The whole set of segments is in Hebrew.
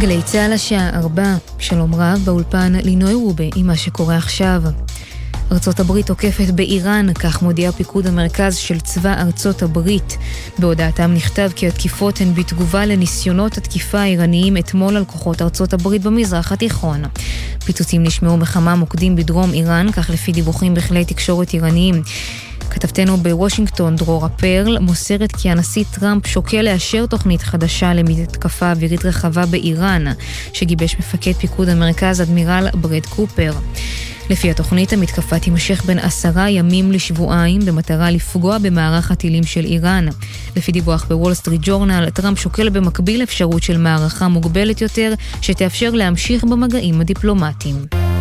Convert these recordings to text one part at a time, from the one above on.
גלי צהל השעה 4, שלום רב באולפן לינוי רובה עם מה שקורה עכשיו. ארצות הברית עוקפת באיראן, כך מודיע פיקוד המרכז של צבא ארצות הברית. בהודעתם נכתב כי התקיפות הן בתגובה לניסיונות התקיפה האיראניים אתמול על כוחות ארצות הברית במזרח התיכון. פיצוצים נשמעו מכמה מוקדים בדרום איראן, כך לפי דיווחים בכלי תקשורת איראניים. כתבתנו בוושינגטון דרורה פרל מוסרת כי הנשיא טראמפ שוקל לאשר תוכנית חדשה למתקפה אווירית רחבה באיראן, שגיבש מפקד פיקוד המרכז אדמירל ברד קופר. לפי התוכנית המתקפה תימשך בין 10 ימים לשבועיים במטרה לפגוע במערך הטילים של איראן. לפי דיווח בוול סטריט ג'ורנל, טראמפ שוקל במקביל אפשרות של מערכה מוגבלת יותר שתאפשר להמשיך במגעים הדיפלומטיים.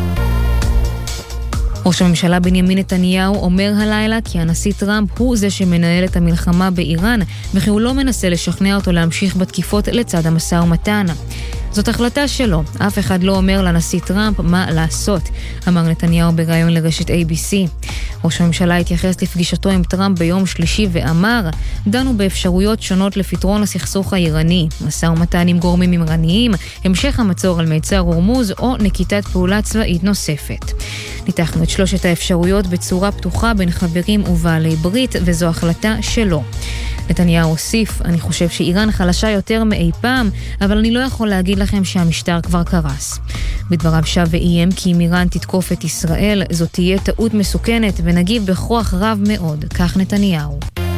ראש הממשלה בנימין נתניהו אומר הלילה כי הנשיא טראמפ הוא זה שמנהל את המלחמה באיראן, וכי הוא לא מנסה לשכנע אותו להמשיך בתקיפות לצד המשא ומתן. זאת החלטה שלו, אף אחד לא אומר לנשיא טראמפ מה לעשות, אמר נתניהו בראיון לרשת ABC. ראש הממשלה התייחס לפגישתו עם טראמפ ביום שלישי ואמר, דנו באפשרויות שונות לפתרון הסכסוך האיראני, משא ומתן עם גורמים איראניים, המשך המצור על מצר הורמוז או נקיטת פעולה צבאית נוספת. ניתחנו את 3 האפשרויות בצורה פתוחה בין חברים ובעלי ברית, וזו החלטה שלו. נתניהו הוסיף, אני חושב שאיראן חלשה יותר מאי פעם, אבל אני לא יכול להגיד לכם שהמשטר כבר קרס. בדבריו שב ואיים כי אם איראן תתקוף את ישראל, זאת תהיה טעות מסוכנת ונגיב בכוח רב מאוד, כך נתניהו.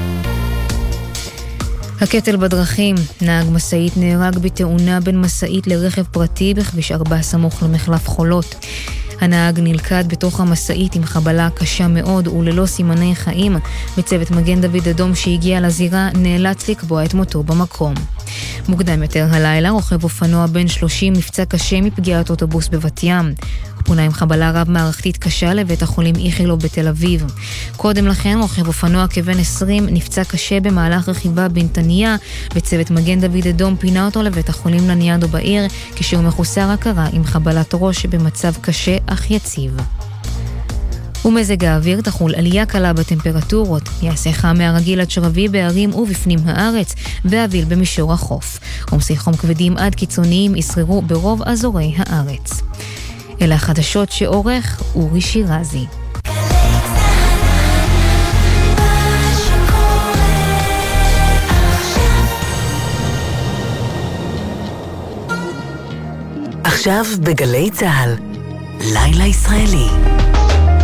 הקטל בדרכים, נהג משאית נהרג בתאונה בין משאית לרכב פרטי בכביש 4 סמוך למחלף חולות. הנהג נלכד בתוך המשאית עם חבלה קשה מאוד וללא סימני חיים, וצוות מגן דוד אדום שהגיע לזירה נאלץ לקבוע את מותו במקום. מוקדם יותר הלילה רוכב אופנוע בן 30 נפצע קשה מפגיעת אוטובוס בבת ים. הוא פונה עם חבלה רב מערכתית קשה לבית החולים איכילוב בתל אביב. קודם לכן רוכב אופנוע כבן 20 נפצע קשה במהלך רכיבה בנתניה, וצוות מגן דוד אדום פינה אותו לבית החולים לניאדו בעיר כשהוא מחוסר הכרה עם חבלת ראש במצב קשה אך יציב. ומזג האוויר תחול עלייה קלה בטמפרטורות, יעשה חם מהרגיל עד שרבי בערים ובפנים הארץ, ואביל במישור החוף. עומסי חום כבדים עד קיצוניים ישררו ברוב אזורי הארץ. אלה החדשות שעורך אורי שירזי. עכשיו בגלי צהל, לילה ישראלי.